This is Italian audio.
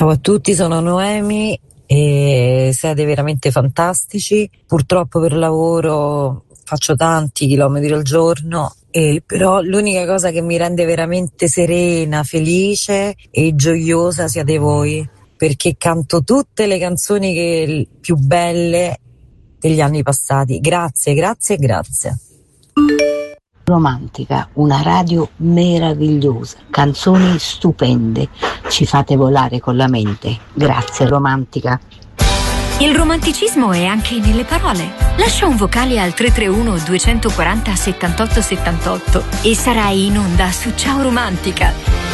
Ciao a tutti, sono Noemi e siete veramente fantastici. Purtroppo per lavoro faccio tanti chilometri al giorno, però l'unica cosa che mi rende veramente serena, felice e gioiosa siete voi, perché canto tutte le canzoni più belle degli anni passati. Grazie, grazie, grazie. Romantica, una radio meravigliosa, canzoni stupende, ci fate volare con la mente. Grazie Romantica. Il romanticismo è anche nelle parole. Lascia un vocale al 331 240 78 78 e sarai in onda su Ciao Romantica.